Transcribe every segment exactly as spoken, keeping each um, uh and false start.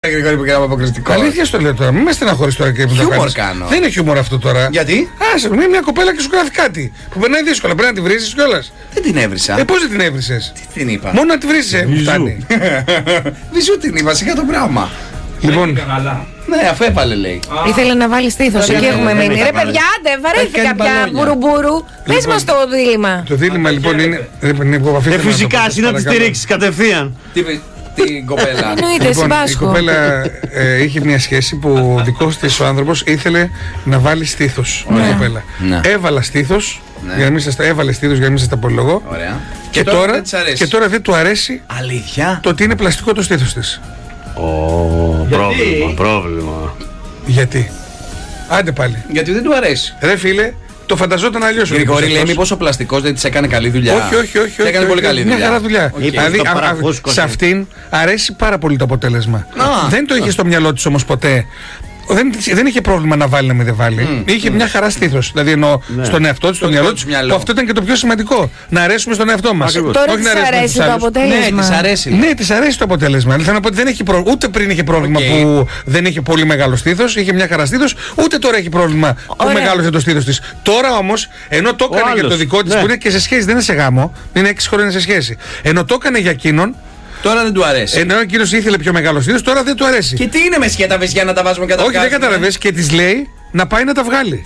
Γρηγόρη που κάναμε αποκριστικό. Αλήθεια στο λέω τώρα, μην με στεναχωρείς τώρα και μου το κάνεις. Κάνω. Δεν είναι χιούμορ αυτό τώρα. Γιατί? Άσε, είναι μια κοπέλα και σου κάνει κάτι που περνάει δύσκολα. Πρέπει να τη βρήσεις κιόλας. Δεν την έβρισα. Ε, πώς δεν την έβρισες? Τι την είπα? Μόνο να τη βρήσεις, μου φτάνει. Βυζού την είπα, σιγά το πράγμα. Λοιπόν. Ναι, αφού έβαλε λέει. Ήθελε να βάλει στήθος, εκεί έχουμε μείνει. Ρε παιδιά, άντε, βαρέθηκα πια μπουρουμπουρου. Πες μας το δίλημμα. Το δίλημμα λοιπόν είναι. Ε, φυσικά, εσύ να τη στηρίξεις κατευθείαν. Την κοπέλα. Εννοείται, λοιπόν, συμπάσχω. η κοπέλα ε, είχε μια σχέση που ο δικός της ο άνθρωπος ήθελε να βάλει στήθος. Ωραία. Η κοπέλα. Ναι. Έβαλα στήθος, Ναι. για να μην σας τα έβαλε στήθος για να μην σας τα απολογώ. Ωραία. Και, Και τώρα τώρα, δεν της αρέσει. και τώρα δεν του αρέσει Αλήθεια. το ότι είναι πλαστικό το στήθος της. Ω, πρόβλημα, πρόβλημα. Γιατί? Άντε πάλι. Γιατί δεν του αρέσει. Ρε φίλε, το φανταζόταν αλλιώς. ο Γρηγόρη τύπος λέει αυτός. μήπως ο πλαστικός δεν της έκανε καλή δουλειά. Όχι, όχι, όχι. Της έκανε όχι, πολύ όχι, καλή μια δουλειά. χαρά δουλειά. Οκ. Δηλαδή, το α- α- παραφούσκωσε. σε αυτήν αρέσει πάρα πολύ το αποτέλεσμα. Α. Δεν το είχε στο μυαλό της όμως ποτέ. Δεν, της- δεν είχε πρόβλημα να βάλει να μην δεν βάλει. Mm, Είχε mm. μια χαρά στήθος. Δηλαδή εννοώ Ναι. στον εαυτό της, στο Το μυαλό δικό της. της μυαλό. Που αυτό ήταν και το πιο σημαντικό. Να αρέσουμε στον εαυτό μας. Ακριβώς. Τώρα Όχι της να αρέσουμε αρέσει στους το άλλους. αποτέλεσμα. Ναι, της αρέσει. Ναι, της αρέσει το αποτέλεσμα. Δηλαδή, θέλω να πω ότι δεν έχει πρόβλημα. Ούτε πριν είχε πρόβλημα Οκ. που δεν είχε πολύ μεγάλο στήθος, είχε μια χαρά στήθος, ούτε τώρα έχει πρόβλημα που Ωραία. μεγάλωσε το στήθος της. Τώρα όμως, ενώ το έκανε για άλλος. το δικό της Ναι. που είναι και σε σχέση, δεν είναι σε γάμο, είναι έξι χρόνια σε σχέση. Ενώ το έκανε για εκείνον, Τώρα δεν του αρέσει. ενώ εκείνος ήθελε πιο μεγάλο στήθος, τώρα δεν του αρέσει. Και τι είναι με σκέτα βυζιά να τα βάζουμε κατά Όχι, δεν κατάλαβες και της λέει να πάει να τα βγάλει.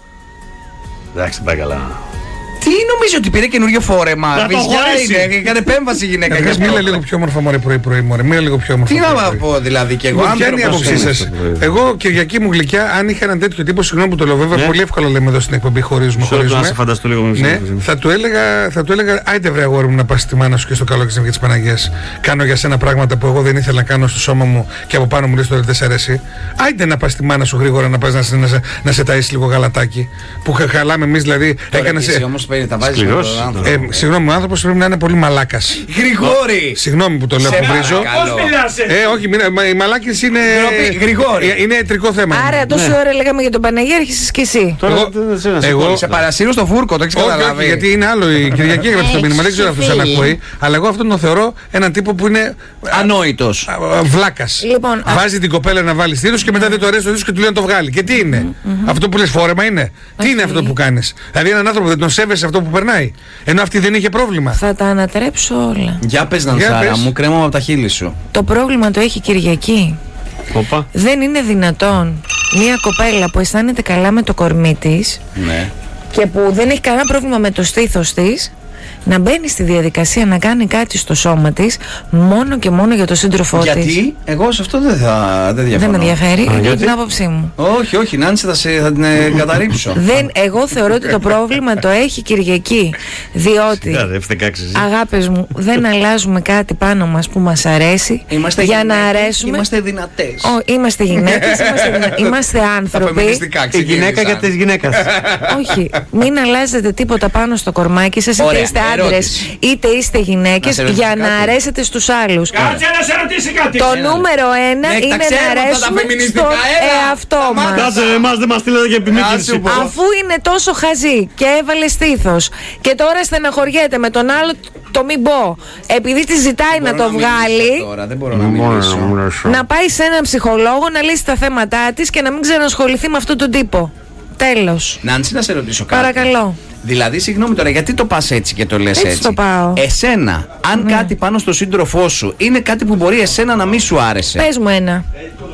Εντάξει, πάει καλά. Τι νομίζω ότι πήρε καινούριο φόρεμα. Να το Βυζιά χωρίσει. είναι, έκανε επέμβαση η γυναίκα. Καταρχάς, γι' αυτό. μίλα λίγο πιο όμορφα μωρέ πρωί-πρωί, μωρέ. Μίλα λίγο πιο όμορφα. Τι να πρωί-πρωί. πω δηλαδή και εγώ. Λοιπόν, ποια είναι η άνθρωπος άποψή είμαι. σας? Εγώ, Κυριακή μου γλυκιά, αν είχα έναν τέτοιο τύπο, συγγνώμη που το λέω βέβαια, Ναι. πολύ εύκολα λέμε εδώ στην εκπομπή, χωρίζουμε, Μισό λεπτό να σε χωρίζουμε. φανταστώ λίγο με Ναι, θα του έλεγα, θα του έλεγα, άιντε βρε αγόρι μου να πας στη μάνα σου και στο καλό και στην αυγή της Παναγίας. Κάνω για σένα πράγματα που εγώ δεν ήθελα να κάνω στο σώμα μου και από πάνω μου λες τώρα δεν σε αρέσει. Άιντε να πας στη μάνα σου γρήγορα να πας να, σε- να, σε- να σε ταΐσεις λίγο γαλατάκι. Που χα- χαλάμε εμείς δηλαδή. Τώρα Έκανες, και εσύ ε, όμως παίρνει, τα βάζεις με Σκληρός. τον άνθρωπο. ε, συγγνώμη, ο άνθρωπος πρέπει να είναι πολύ μαλάκας. Γρηγόρη! Συγγνώμη που το λέω, Σε που βρίζω. παρακαλώ. Ε, όχι, μην, μα, οι μαλάκες είναι. Ντροπή, Γρηγόρη. ε, Είναι ιατρικό θέμα. Άρα τόση ώρα λέγαμε για τον Παναγία, άρχισες κι εσύ. Τώρα Εγώ- δεν ξέρω να σε εγώ- πω. Σε παρασύρω στο φούρκο, το έχεις Όχι, όχι, καταλάβει. γιατί είναι άλλο. Η Κυριακή έγραψε το μήνυμα, δεν ξέρω αυτό αν Φίλοι. ακούει. Αλλά εγώ αυτόν τον θεωρώ έναν τύπο που είναι Ανόητος. βλάκα. Λοιπόν, α- Βάζει την κοπέλα να βάλει στήθος και μετά δεν το αρέσει το δίσκο και του λέει να το βγάλει. Και τι είναι? Αυτό που λες φόρεμα είναι? Τι είναι αυτό που κάνεις? Δηλαδή έναν άνθρωπο δεν τον σέβεσαι αυτό που περνάει. Ενώ αυτή δεν είχε πρόβλημα. Θα τα ανατρέψω όλα. Για πες Για Νανσάρα πες. μου, κρέμα από τα χείλη σου. Το πρόβλημα το έχει η Κυριακή. Οπα. Δεν είναι δυνατόν μια κοπέλα που αισθάνεται καλά με το κορμί της Ναι. και που δεν έχει κανένα πρόβλημα με το στήθος της να μπαίνει στη διαδικασία να κάνει κάτι στο σώμα της μόνο και μόνο για το σύντροφό της. Γιατί εγώ σε αυτό δεν θα δεν Δεν διαφωνώ. με ενδιαφέρει, Α, είναι γιατί? την άποψή μου. Όχι, όχι, Νάνση θα, σε, θα την ε, καταρρύψω. Δεν, εγώ θεωρώ ότι το πρόβλημα το έχει η Κυριακή. Διότι, Κάτσε, εφ δεκαέξι εσύ. αγάπες μου, δεν αλλάζουμε κάτι πάνω μας που μας αρέσει Είμαστε για να γυναίκες, αρέσουμε. Είμαστε δυνατές. Ω, είμαστε γυναίκες, είμαστε, δυνα- είμαστε Τα άνθρωποι. φεμινιστικά Η γυναίκα ξεκίνησαν. για τη γυναίκα. Όχι, μην αλλάζετε τίποτα πάνω στο κορμάκι σας, είτε Ωραία, είστε ερώτηση. άντρες είτε είστε γυναίκες, Να σε ρωτήσω για να κάτι. αρέσετε στους άλλους. Κάτσε να σε ρωτήσει κάτι. Το Έλα. νούμερο ένα Ναι, τα είναι να ξέρουμε αυτά τα αρέσουμε φεμινιστικά, στον έλα. εαυτό Σταμάτα. μας. Κάτσε, εμάς δεν μας στείλατε για επιμήκυνση. Να σου πω. Αφού είναι τόσο χαζή και έβαλε στήθος και τώρα στεναχωριέται με τον άλλο το μην πω, επειδή τη ζητάει να Μπορώ το μιλήσω βγάλει, Τώρα, δεν μπορώ να μιλήσω. να πάει σε έναν ψυχολόγο να λύσει τα θέματά της και να μην ξανασχοληθεί με αυτόν τον τύπο. Τέλος. Νάνση, να σε ρωτήσω κάτι. Παρακαλώ. Δηλαδή, συγγνώμη τώρα, γιατί το πας έτσι και το λες έτσι? Έτσι το πάω. Εσένα, αν Ναι. κάτι πάνω στο σύντροφό σου είναι κάτι που μπορεί εσένα να μην σου άρεσε. Πες μου ένα.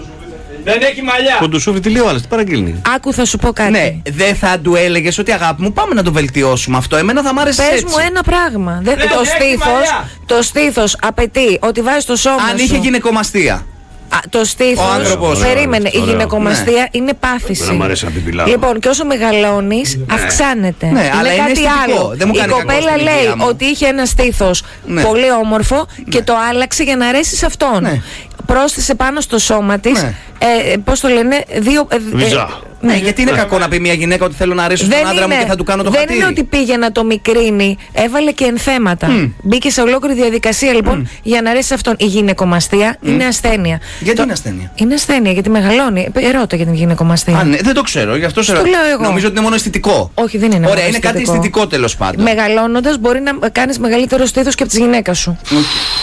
Δεν έχει μαλλιά. Κοντοσούφι τι λέει ο άλλος, τι παραγγείλνει. Άκου, θα σου πω κάτι. Ναι, δεν θα του έλεγε ότι αγάπη μου, πάμε να το βελτιώσουμε αυτό. Εμένα θα μ' άρεσε Πες έτσι. μου ένα πράγμα. Δεν, Δεν το, έχει στήθος, μαλλιά. το στήθος απαιτεί ότι βάζεις το σώμα Αν σου. είχε γυναικομαστία. Α, το στήθος, Ο άνθρωπος. περίμενε, η Ωραίο. γυναικομαστία είναι πάθηση. Εμένα μου αρέσει να πιπιλάω. Λοιπόν, και όσο μεγαλώνεις, αυξάνεται. Ναι, αλλά είναι κάτι αισθητικό. άλλο. Δεν μου Η κάνει κακό κοπέλα στην λέει υγεία μου. ότι είχε ένα στήθος Ναι. πολύ όμορφο και το άλλαξε για να αρέσει σε αυτόν. Ναι. Πρόσθεσε πάνω στο σώμα της, Ναι. ε, πώς το λένε, δύο... ε, ε, Βυζά. Ναι, γιατί είναι κακό να πει μια γυναίκα ότι θέλω να αρέσω στον δεν άντρα είναι, μου και θα του κάνω το δεν χατήρι. είναι ότι πήγε να το μικρύνει, έβαλε και ενθέματα. Μμ. Μπήκε σε ολόκληρη διαδικασία λοιπόν για να αρέσει σε αυτόν. Η γυναικομαστία είναι ασθένεια. Γιατί Το- είναι ασθένεια? Είναι ασθένεια γιατί μεγαλώνει. Ερώτα για την γυναικομαστία. Α, ναι, δεν το ξέρω, γι' αυτό σε Στο λέω εγώ. Νομίζω ότι είναι μόνο αισθητικό. Όχι, δεν είναι Ωραία, μόνο είναι κάτι αισθητικό. αισθητικό τέλος πάντων. Μεγαλώνοντας μπορεί να κάνεις μεγαλύτερο στήθος και από τη γυναίκα σου. Οκ.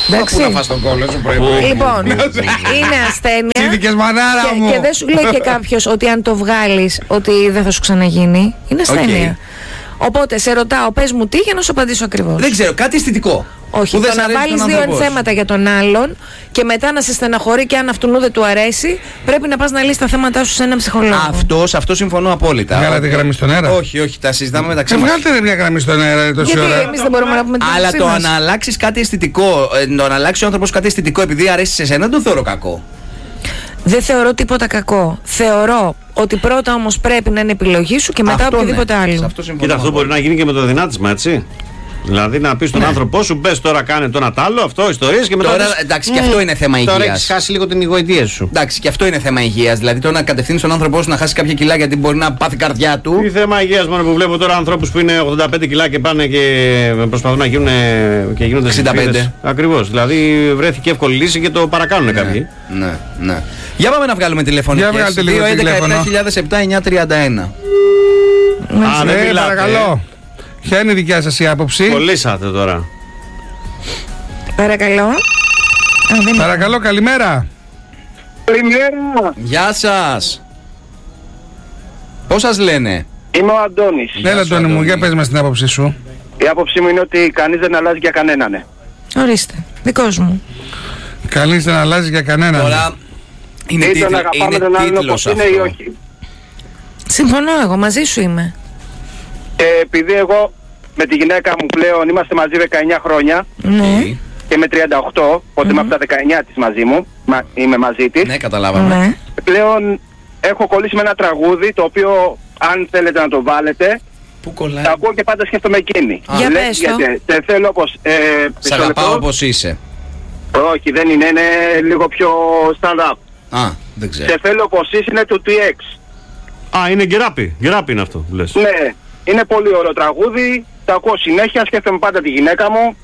Εντάξει. Πού να φας τον κόλλο σου πρωί-πρωί. Λοιπόν, είναι ασθένεια. Τσίδικες μανάρα και, μου. και δεν σου λέει και κάποιος ότι αν το βγάλεις ότι δεν θα σου ξαναγίνει. Είναι ασθένεια. Okay. Οπότε σε ρωτάω, πες μου τι για να σου απαντήσω ακριβώς. Δεν ξέρω, κάτι αισθητικό. Όχι, το να βάλεις δύο ενθέματα για τον άλλον και μετά να σε στεναχωρεί και αν αυτού δεν του αρέσει, πρέπει να πας να λύσεις τα θέματα σου σε έναν ψυχολόγο. Αυτό, σε αυτό συμφωνώ απόλυτα. Βγάλατε γραμμή στον αέρα. Όχι, όχι, τα συζητάμε μεταξύ μας. μας. Βγάλτε μια γραμμή στον αέρα τόση Γιατί ώρα. εμείς δεν μπορούμε να πούμε την Αλλά άποψή το μας. να αλλάξεις κάτι αισθητικό, ε, το να αλλάξει ο άνθρωπος κάτι αισθητικό επειδή αρέσει σε εσένα, δεν το θεωρώ κακό. Δεν θεωρώ τίποτα κακό. Θεωρώ ότι πρώτα όμως πρέπει να είναι επιλογή σου και μετά Αυτό οποιοδήποτε ναι. άλλο. Αυτό Κοίτα, αυτό μπορεί να γίνει και με το δυνάτισμα, έτσι. Δηλαδή να πει στον ναι. άνθρωπό σου, μπες τώρα κάνε το ένα τ' άλλο, αυτό ιστορίες και μετά. Τώρα, πες, εντάξει, και αυτό είναι θέμα υγείας. Τώρα έχεις χάσει λίγο την ηγοητεία σου. Εντάξει, και αυτό είναι θέμα υγείας. Δηλαδή το να κατευθύνεις τον άνθρωπό σου να χάσει κάποια κιλά γιατί μπορεί να πάθει καρδιά του. Τι θέμα υγείας μόνο που βλέπω τώρα ανθρώπους που είναι ογδόντα πέντε κιλά και πάνε και προσπαθούν να γίνουν και γίνονται εξήντα πέντε. Ακριβώς. Δηλαδή βρέθηκε εύκολη λύση και το παρακάνουν Ναι, κάποιοι. ναι, ναι. Για πάμε να βγάλουμε τηλεφωνικές. Για βγάλτε λίγο τηλέφωνο. δύο έντεκα επτά εννιά τριάντα ένα. Α, δεν Ναι, μιλάτε. παρακαλώ. Ποια είναι η δικιά σας η άποψη? Κολλήσατε τώρα. Παρακαλώ. Α, δεν... Παρακαλώ, καλημέρα. Καλημέρα. Γεια σας. Πώς σας λένε? Είμαι ο Αντώνης. Γεια Έλα, σου, Αντώνη μου, Αντώνη. για πες μας την άποψή σου. Η άποψή μου είναι ότι κανείς δεν αλλάζει για κανέναν. Ναι. Ορίστε. Δικός μου. Καλείς να αλλάζει για κανέναν. Τώρα είναι, Ή τον τίτλο, αγαπάμε είναι τον άλλον τίτλος όπως αυτό. είναι ή όχι. Συμφωνώ εγώ, μαζί σου είμαι. Και επειδή εγώ με τη γυναίκα μου πλέον είμαστε μαζί δεκαεννιά χρόνια Ναι. και με τριάντα οκτώ, ότι είμαι από τα δεκαεννιά της μαζί μου, μα, είμαι μαζί της, Ναι, καταλάβαμε. Ναι. πλέον έχω κολλήσει με ένα τραγούδι το οποίο αν θέλετε να το βάλετε, Πού κολλάει? τα ακούω και πάντα σκέφτομαι εκείνη. Για Λέει, πες το. γιατί σε θέλω όπως... Ε, Σ' μισό αγαπάω λεπτό. όπως είσαι. Όχι, δεν είναι, είναι λίγο πιο stand-up. Α, δεν ξέρω. Σε θέλω όπως είσαι είναι του τι εξ. Α, είναι γκεράπι. Γκεράπι είναι αυτό που λες. Ναι, είναι πολύ ωραίο τραγούδι, τα ακούω συνέχεια, σκέφτομαι πάντα τη γυναίκα μου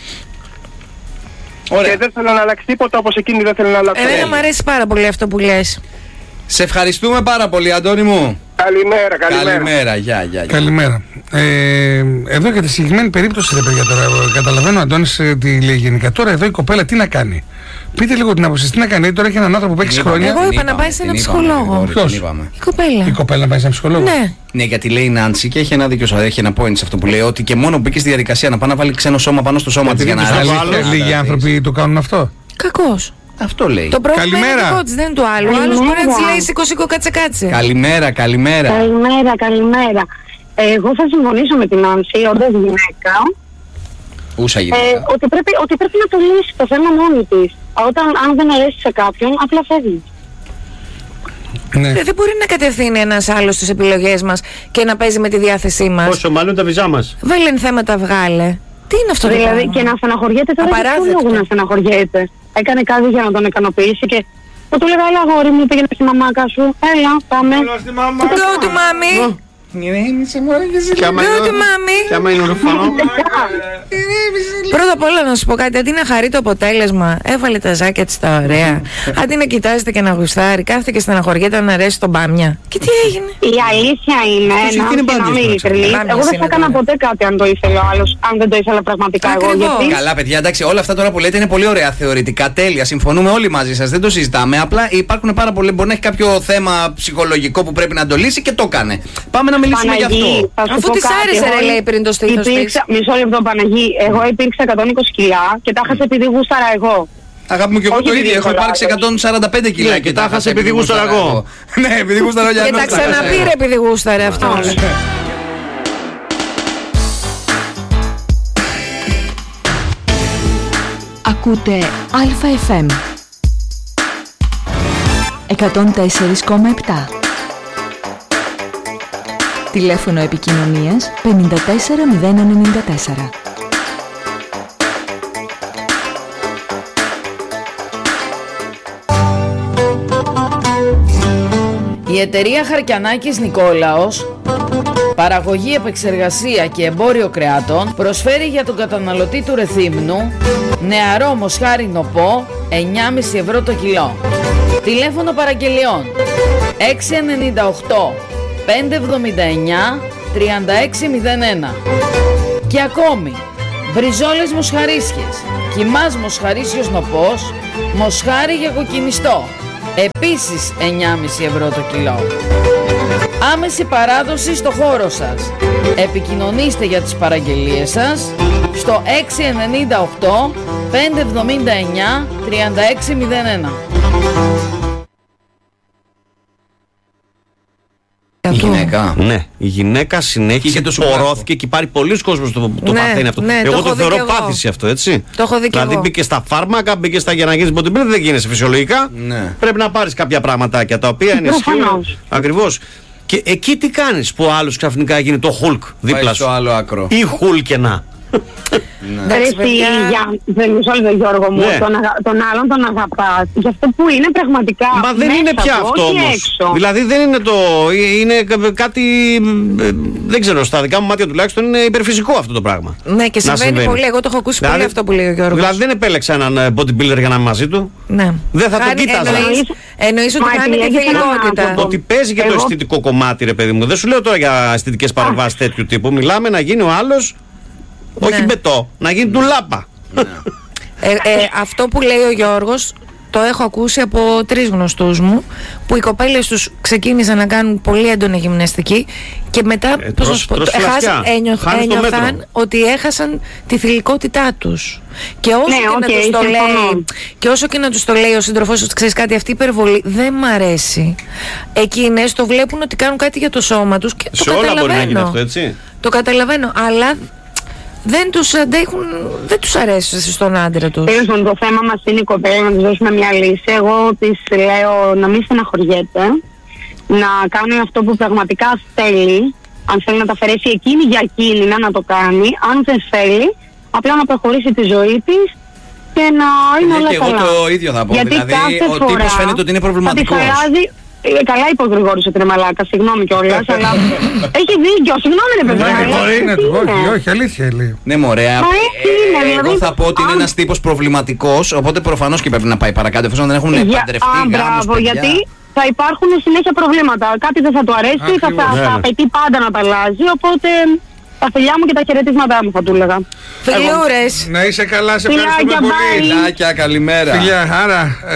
Ωραία. και δεν θέλω να αλλάξει τίποτα όπως εκείνη δεν θέλω να αλλάξει. Εμένα μου αρέσει πάρα πολύ αυτό που λες. Σε ευχαριστούμε πάρα πολύ, Αντώνη μου. Καλημέρα, καλημέρα. Καλημέρα, γεια, γεια. γεια. Καλημέρα. Ε, εδώ για τη συγκεκριμένη περίπτωση, ρε παιδιά, τώρα καταλαβαίνω ο Αντώνης ε, τι λέει γενικά. Τώρα εδώ η κοπέλα τι να κάνει? Πείτε λίγο την άποψη, τι να κάνει? Τώρα έχει έναν άνθρωπο που έχει Την χρόνια. είπαμε, Εγώ την είπα να είπαμε, πάει σε την ένα είπαμε, ψυχολόγο. Γρηγόρη, Ποιος? την είπαμε. Η κοπέλα. Η κοπέλα να πάει σε ένα ψυχολόγο. Ναι. Ναι, γιατί λέει η Νάνση και έχει ένα δίκιο, έχει ένα point σε αυτό που λέει ότι και μόνο που μπήκε στη διαδικασία να πάει να βάλει ξένο σώμα πάνω στο σώμα της για να δεν αλλάξει. πιστεύω Αλήθεια, άλλος. λίγοι άνθρωποι το κάνουν αυτό. Κακός. Αυτό λέει. Το πρόβλημα είναι Καλημέρα. δικό της, δεν είναι του άλλου. Ο άλλος μπορεί να της λέει σήκω σήκω κάτσε κάτσε. Καλημέρα, καλημέρα. Καλημέρα, καλημέρα. Ε, Εγώ θα συμφωνήσω με την Άνση, όντας γυναίκα, Ούσα ε, γυναίκα. ότι, πρέπει, ότι πρέπει να το λύσει το θέμα μόνη της. Όταν αν δεν αρέσει σε κάποιον, απλά φεύγει. Ναι. Ε, Δεν μπορεί να κατευθύνει ένας άλλος τις επιλογές μας και να παίζει με τη διάθεσή μας. Πόσο μάλλον τα βυζά μας. Βάλε θέματα, βγάλε. Τι είναι αυτό το Δηλαδή πράγμα? και να στεναχωριέται τώρα, για ποιο Απαράδεκτο. λόγο να στεναχωριέται? Έκανε κάτι για να τον ικανοποιήσει και που του λέγα, έλα αγόρι μου, πήγαινε στη μαμάκα σου, έλα, πάμε. Go to mommy. Και άμα Go είναι- to mommy. και άμα είναι ορφανό. Πρώτα απ' όλα να σου πω κάτι, αντί να χαρεί το αποτέλεσμα, έβαλε τα ζάκια της τα ωραία. Αντί να κοιτάζεται και να γουστάρει, κάθεται και στεναχωριέται να αρέσει τον μπάμια. Και τι έγινε? Η αλήθεια είναι, Αυτός να, εκεί είναι και να μπάντιος είμαι τώρα, ειλικρινής, Μπάμιας εγώ δεν είναι θα έκανα τώρα. ποτέ κάτι αν το ήθελε ο άλλος, αν δεν το ήθελα πραγματικά εγώ. Ακριβώς. Γιατί Καλά, παιδιά, εντάξει, όλα αυτά τώρα που λέτε είναι πολύ ωραία θεωρητικά. Τέλεια, συμφωνούμε όλοι μαζί σας, δεν το συζητάμε. Απλά υπάρχουν πάρα πολλοί. Μπορεί να έχει κάποιο θέμα ψυχολογικό που πρέπει να το λύσει και το έκανε. Πάμε να μιλήσουμε γι' Παναγί, αυτό. θα σου Αφού πω της κάτι, άρεσε, εγώ ρε, λέει, πριν το στήθος της. υπήρξα- Μισό λεπτό, Παναγί. Εγώ υπήρξα εκατόν είκοσι κιλά και τα χάσα επειδή γούσταρα εγώ. Αγάπη μου, και εγώ Όχι το επειδή ίδιο. Έχω κολλάω. υπάρξει εκατόν σαράντα πέντε κιλά Ναι, και τα χάσα επειδή γούσταρα εγώ. Ναι, επειδή γούσταρα ο Και Γιάννος. τα ξαναπήρε επειδή γούσταρε αυτός. Ακούτε Αλφα εφ εμ εκατόν τέσσερα κόμμα επτά. Τηλέφωνο επικοινωνίας πενήντα τέσσερα μηδέν ενενήντα τέσσερα. Η εταιρεία Χαρκιανάκης Νικόλαος, παραγωγή, επεξεργασία και εμπόριο κρεάτων, προσφέρει για τον καταναλωτή του Ρεθύμνου νεαρό μοσχάρινο πω εννιά κόμμα πέντε ευρώ το κιλό. Τηλέφωνο παραγγελιών έξι εννιά οκτώ πέντε εβδομήντα εννιά τριάντα έξι μηδέν ένα. Και ακόμη, μπριζόλες μοσχαρίσιες Κιμάς μοσχαρίσιος νοπός, μοσχάρι για κοκκινιστό. Επίσης εννιά κόμμα πέντε ευρώ το κιλό. Άμεση παράδοση στο χώρο σας. Επικοινωνήστε για τις παραγγελίες σας στο έξι εννιά οκτώ πέντε εβδομήντα εννιά τριάντα έξι μηδέν ένα. Η γυναίκα. Ναι, η γυναίκα συνέχισε και και πορώθηκε και πάρει πολλοί κόσμος το, το Ναι, παθαίνει αυτό. ναι, εγώ το το, έχω δει θεωρώ κι εγώ. πάθηση αυτό, έτσι. Το έχω δει κι Δηλαδή εγώ. μπήκε στα φάρμακα, μπήκε στα για να γίνεις bodybuilder, δεν γίνεσαι φυσιολογικά. Ναι. Πρέπει να πάρεις κάποια πραγματάκια τα οποία είναι ισχύουν. Προφανώς. Ακριβώς. Και εκεί τι κάνεις που ο άλλος ξαφνικά γίνει το Hulk Πάει δίπλα στο σου. άλλο άκρο. Ή Hulkena. Εντάξει, Ρε, παιδιά. για- δεν μισό λεπτό, Γιώργο μου, Ναι. τον, αγα- τον άλλον τον αγαπάς για αυτό που είναι πραγματικά. Μα δεν μέσα είναι πια του, αυτό όχι όμως. έξω. Δηλαδή δεν είναι το. Είναι κάτι. ε, Δεν ξέρω, στα δικά μου μάτια τουλάχιστον είναι υπερφυσικό αυτό το πράγμα. Ναι, και Να συμβαίνει πολύ. Εγώ το έχω ακούσει πολύ αυτό που λέει ο Γιώργος. Δηλαδή δεν επέλεξα έναν ε, bodybuilder για να είμαι μαζί του. Ναι. Δεν θα τον Χάνει- κοίταζα. εννοείς- Εννοείς ότι Μα χάνει τη επιλέγεις έναν θηλυκότητα. άνθρωπο. Ότι παίζει και το Εγώ- αισθητικό κομμάτι, ρε παιδί μου. Δεν σου λέω τώρα για αισθητικές παρεμβάσεις τέτοιου τύπου. Μιλάμε να γίνει ο άλλος. Όχι Ναι. μπετό, να γίνει τουλάπα. Ε, ε, αυτό που λέει ο Γιώργος το έχω ακούσει από τρεις γνωστούς μου που οι κοπέλες τους ξεκίνησαν να κάνουν πολύ έντονη γυμναστική και μετά Ε, πώς να τρως- σου πω, τρως το- έχασαν- φλασιά. ένιωθ- Χάνεις το ένιωθαν μέτρο. ότι έχασαν τη θηλυκότητά τους. Και όσο, Ναι, και, οκ, να τους το συμφωνώ. λέει, και όσο και να τους το λέει ο σύντροφός τους, ξέρεις κάτι, αυτή η υπερβολή δεν μ' αρέσει. Εκείνες το βλέπουν ότι κάνουν κάτι για το σώμα τους και Σε το όλα μπορεί να καταλαβαίνω. γίνει αυτό, έτσι. Το καταλαβαίνω, αλλά δεν τους αντέχουν, δεν τους αρέσει στον άντρα τους. Τέλος πάντων, το θέμα μας είναι η κοπέλα να της δώσουμε μια λύση. Εγώ της λέω να μην στεναχωριέται, να κάνει αυτό που πραγματικά θέλει. Αν θέλει να τα αφαιρέσει εκείνη για εκείνη να το κάνει. Αν δεν θέλει, απλά να προχωρήσει τη ζωή της και να είναι όλα Και εγώ καλά. το ίδιο θα πω. Γιατί Δηλαδή, κάθε ο φορά τύπος φαίνεται ότι είναι προβληματικός. θα της αλλάζει. Ε, καλά είπε ο Γρηγόρης ότι είναι μαλάκα, συγγνώμη κιόλας, αλλά έχει δίκιο, συγγνώμη ρε παιδιά. Ναι, ε, είναι τι του, όχι, είναι. όχι, αλήθεια λέει. Ναι, μωρέ. Μα έτσι είναι, ε, δηλαδή, Εγώ θα πω ότι είναι αν- ένας τύπος προβληματικός, οπότε προφανώς και πρέπει να πάει παρακάτω. Εφόσον δεν έχουν Για- παντρευτεί, Α, γάμους, μπράβο, παιδιά. γιατί θα υπάρχουν συνέχεια προβλήματα. Κάτι δεν θα του αρέσει, θα, θα, Ακριβώς. θα Ναι, ναι. απαιτεί πάντα να τα αλλάζει. Οπότε τα φιλιά μου και τα χαιρετίσματά μου θα του έλεγα. Φιλιούρες. Να είσαι καλά, σε Φιλάκια, ευχαριστούμε πολύ. bye. Φιλάκια, καλημέρα. Φιλιά, άρα,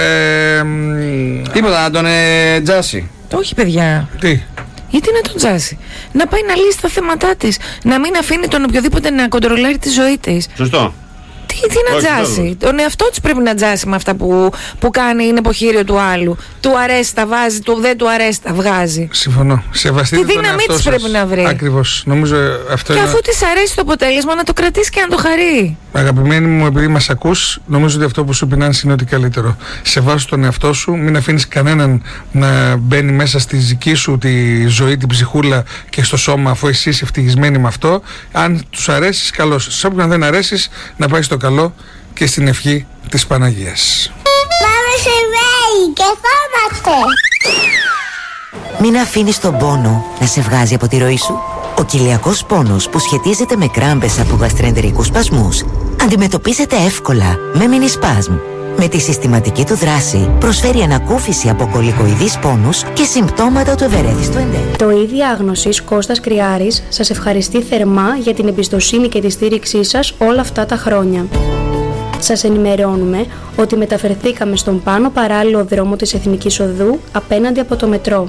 ε, μ, Τίποτα, να τον ε, τζάσει. Όχι παιδιά. τι, Γιατί να τον τζάσει. Να πάει να λύσει τα θέματά της. Να μην αφήνει τον οποιοδήποτε να κοντρολάρει τη ζωή της. Σωστό. Τι, τι να Όχι, τζάσει. τέλος. Τον εαυτό της πρέπει να τζάσει με αυτά που, που κάνει, είναι υποχείριο του άλλου. Του αρέσει, τα βάζει, του δεν του αρέσει, τα βγάζει. συμφωνώ. Σεβαστείτε Τη τον δύναμή εαυτό της σας. πρέπει να βρει. Ακριβώς. Νομίζω αυτό Και είναι. αφού της αρέσει το αποτέλεσμα, να το κρατήσει και να το χαρεί. Αγαπημένη μου, επειδή μας ακούς, νομίζω ότι αυτό που σου πεινάνει είναι ότι καλύτερο. Σεβάσου τον εαυτό σου, μην αφήνεις κανέναν να μπαίνει μέσα στη δική σου τη ζωή, την ψυχούλα και στο σώμα, αφού εσύ είσαι ευτυχισμένη με αυτό. Αν τους αρέσεις, καλώς. Σε όποιον δεν αρέσεις, να πάει στο καλό και στην ευχή της Παναγίας. Πάμε σε βέη και θάματο. Μην αφήνεις τον πόνο να σε βγάζει από τη ροή σου. Ο κοιλιακός πόνος που σχετίζεται με κράμπες από γαστρεντερικούς σπασμούς αντιμετωπίζεται εύκολα με μινισπάσμ. Με τη συστηματική του δράση προσφέρει ανακούφιση από κολικοειδείς πόνους και συμπτώματα του ευερέθιστου εντέρου. Το ίδιο άγνωσης Κώστας Κρυάρης σας ευχαριστεί θερμά για την εμπιστοσύνη και τη στήριξή σας όλα αυτά τα χρόνια. Σας ενημερώνουμε ότι μεταφερθήκαμε στον πάνω παράλληλο δρόμο της Εθνικής Οδού απέναντι από το μετρό.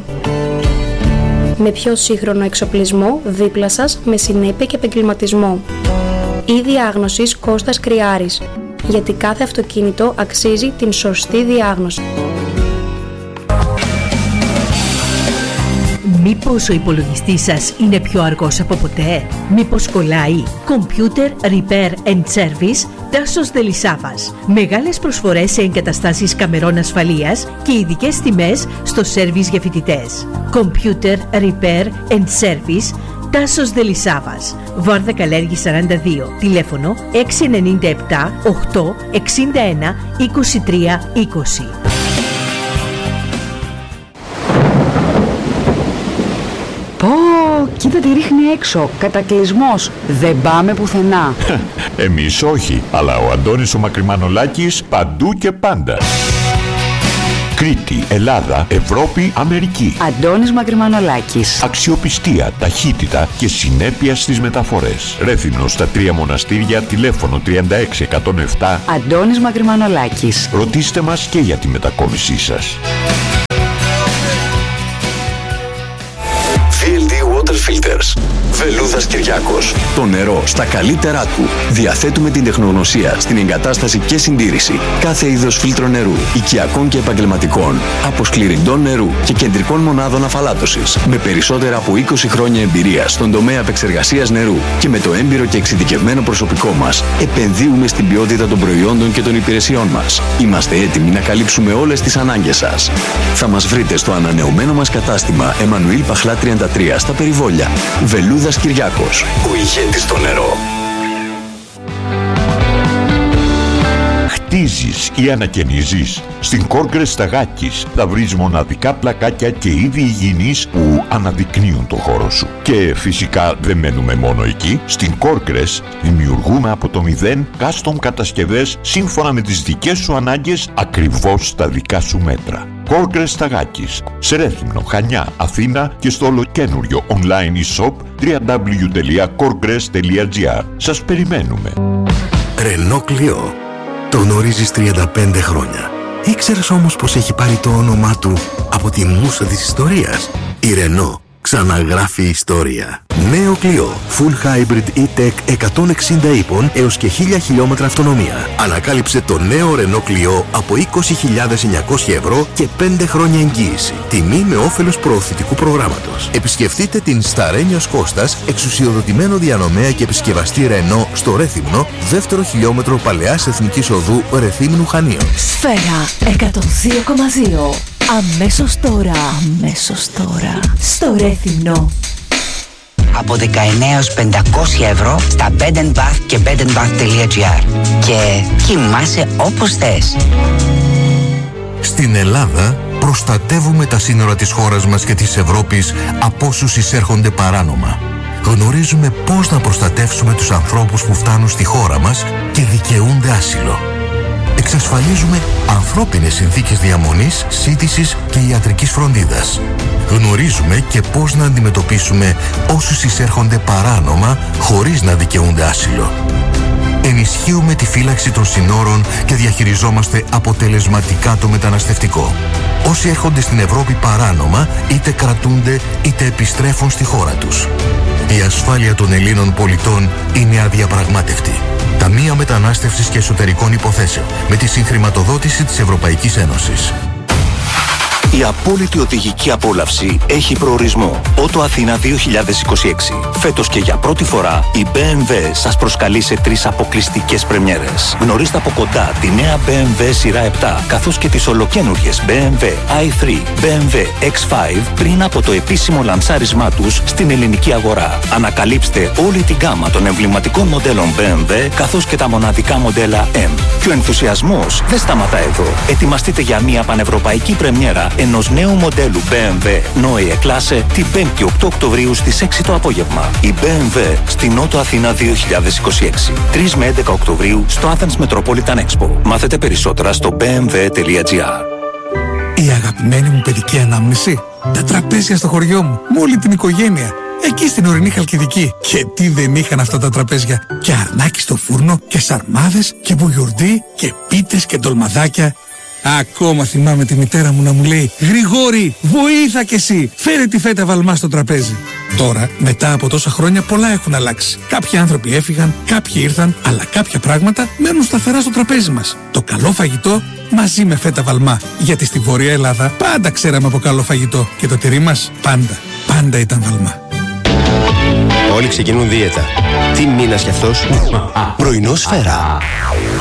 Με πιο σύγχρονο εξοπλισμό δίπλα σας με συνέπεια και επαγγελματισμό. Η διάγνωση Κώστας Κρυάρης. Γιατί κάθε αυτοκίνητο αξίζει την σωστή διάγνωση. Μήπως ο υπολογιστής σας είναι πιο αργός από ποτέ? Μήπως κολλάει? Computer Repair and Service Τάσος Δελισάβας. Μεγάλες προσφορές σε εγκαταστάσεις καμερών ασφαλείας και ειδικές τιμές στο σέρβις για φοιτητές. Computer Repair and Service Τάσος Δελισάβας. Βόρδα Καλέργη σαράντα δύο. Τηλέφωνο έξι εννιά επτά οκτώ εξήντα ένα είκοσι τρία είκοσι. Πω, κοίτα τι ρίχνει έξω. Κατακλυσμός. Δεν πάμε πουθενά. Εμείς όχι, αλλά ο Αντώνης ο Μακρυμανολάκης παντού και πάντα. Κρήτη, Ελλάδα, Ευρώπη, Αμερική. Αντώνης Μακρυμανολάκης. Αξιοπιστία, ταχύτητα και συνέπεια στις μεταφορές. Ρέθυμνο στα Τρία Μοναστήρια, τηλέφωνο τριάντα έξι εκατόν επτά. Αντώνης Μακρυμανολάκης. Ρωτήστε μας και για τη μετακόμισή σας. βι ελ ντι Water Filters. Βελούδας Κυριάκος. Το νερό στα καλύτερά του. Διαθέτουμε την τεχνογνωσία στην εγκατάσταση και συντήρηση κάθε είδος φίλτρο νερού, οικιακών και επαγγελματικών, αποσκληρυντών νερού και κεντρικών μονάδων αφαλάτωσης. Με περισσότερα από είκοσι χρόνια εμπειρία στον τομέα επεξεργασίας νερού και με το έμπειρο και εξειδικευμένο προσωπικό μας, επενδύουμε στην ποιότητα των προϊόντων και των υπηρεσιών μας. Είμαστε έτοιμοι να καλύψουμε όλες τις ανάγκες σας. Θα μας βρείτε στο ανανεωμένο μας κατάστημα Εμμανουήλ Παχλά τριάντα τρία στα Περιβόλια. Βελούδας Κυριάκος, ο ηγέτης στο νερό. Χτίζεις ή ανακαινίζεις? Στην Κόρκρες Σταγάκης θα βρεις μοναδικά πλακάκια και είδη υγιεινής που αναδεικνύουν το χώρο σου. Και φυσικά δεν μένουμε μόνο εκεί. Στην Κόρκρες δημιουργούμε από το μηδέν custom κατασκευές σύμφωνα με τις δικές σου ανάγκες, ακριβώς στα δικά σου μέτρα. Κόρκρες Σταγάκης, σε Ρέθυμνο, Χανιά, Αθήνα και στο ολοκένουργιο online e-shop double-u double-u double-u τελεία κόρκρες τελεία τζι άρ. Σας περιμένουμε. Ρενό Κλειό. Το γνωρίζεις τριάντα πέντε χρόνια. Ήξερες όμως πως έχει πάρει το όνομά του από τη μούσα της ιστορίας? Η Renault ξαναγράφει ιστορία. Νέο Clio Full Hybrid E-Tech εκατόν εξήντα ύπων έως και χίλια χιλιόμετρα αυτονομία. Ανακάλυψε το νέο Renault Clio από είκοσι χιλιάδες εννιακόσια ευρώ και πέντε χρόνια εγγύηση. Τιμή με όφελος προωθητικού προγράμματος. Επισκεφτείτε την Σταρένιος Κώστας, εξουσιοδοτημένο διανομέα και επισκευαστή Renault στο Ρέθυμνο, δεύτερο χιλιόμετρο Παλαιάς Εθνικής Οδού Ρεθύμνου Χανίων. Σφαίρα εκατόν δύο κόμμα δύο. Αμέσως τώρα. Αμέσως τώρα. Στο Ρέθυμνο. Από δεκαεννέα έως πεντακόσια ευρώ στα Bed and Bath και bed and bath τελεία τζι άρ. Και κοιμάσαι όπως θες. Στην Ελλάδα προστατεύουμε τα σύνορα της χώρας μας και της Ευρώπης από όσους εισέρχονται παράνομα. Γνωρίζουμε πώς να προστατεύσουμε τους ανθρώπους που φτάνουν στη χώρα μας και δικαιούνται άσυλο. Εξασφαλίζουμε ανθρώπινες συνθήκες διαμονής, σύντησης και ιατρικής φροντίδας. Γνωρίζουμε και πώς να αντιμετωπίσουμε όσους εισέρχονται παράνομα χωρίς να δικαιούνται άσυλο. Ενισχύουμε τη φύλαξη των συνόρων και διαχειριζόμαστε αποτελεσματικά το μεταναστευτικό. Όσοι έρχονται στην Ευρώπη παράνομα είτε κρατούνται είτε επιστρέφουν στη χώρα τους. Η ασφάλεια των Ελλήνων πολιτών είναι αδιαπραγμάτευτη. Ταμεία Μετανάστευσης και Εσωτερικών Υποθέσεων με τη συγχρηματοδότηση της Ευρωπαϊκής Ένωσης. Η απόλυτη οδηγική απόλαυση έχει προορισμό. Ότο Αθήνα δύο χιλιάδες είκοσι έξι. Φέτος και για πρώτη φορά η μπι εμ ντάμπλιου σας προσκαλεί σε τρεις αποκλειστικές πρεμιέρες. Γνωρίστε από κοντά τη νέα μπι εμ ντάμπλιου σειρά επτά καθώς και τις ολοκένουργιες μπι εμ ντάμπλιου άι θρι, μπι εμ ντάμπλιου εξ πέντε πριν από το επίσημο λανσάρισμά τους στην ελληνική αγορά. Ανακαλύψτε όλη την γκάμα των εμβληματικών μοντέλων μπι εμ ντάμπλιου καθώς και τα μοναδικά μοντέλα M. Και ο ενθουσιασμός δεν σταματά εδώ. Ετοιμαστείτε για μια πανευρωπαϊκή πρεμιέρα ενός νέου μοντέλου μπι εμ ντάμπλιου Neue Klasse την πέμπτη οκτώ Οκτωβρίου στις έξι το απόγευμα. Η μπι εμ ντάμπλιου στην Νότο Αθήνα δύο χιλιάδες είκοσι έξι. τρεις με έντεκα Οκτωβρίου στο Athens Metropolitan Expo. Μάθετε περισσότερα στο μπι εμ ντάμπλιου τελεία τζι άρ. Η αγαπημένη μου παιδική ανάμνηση. Τα τραπέζια στο χωριό μου, με όλη την οικογένεια. Εκεί στην ορεινή Χαλκιδική. Και τι δεν είχαν αυτά τα τραπέζια. Και αρνάκι στο φούρνο και σαρμάδες και μπουγιουρντί και πίτες και ντολμαδάκια. Ακόμα θυμάμαι τη μητέρα μου να μου λέει «Γρηγόρη, βοήθα κι εσύ, φέρε τη φέτα βαλμά στο τραπέζι». Τώρα, μετά από τόσα χρόνια, πολλά έχουν αλλάξει. Κάποιοι άνθρωποι έφυγαν, κάποιοι ήρθαν, αλλά κάποια πράγματα μένουν σταθερά στο τραπέζι μας. Το καλό φαγητό μαζί με φέτα βαλμά. Γιατί στη Βόρεια Ελλάδα πάντα ξέραμε από καλό φαγητό. Και το τυρί μας πάντα, πάντα ήταν βαλμά. Όλοι ξεκινούν δίαιτα. Τι μήνας κι αυτός? Πρωινό Σφαίρα.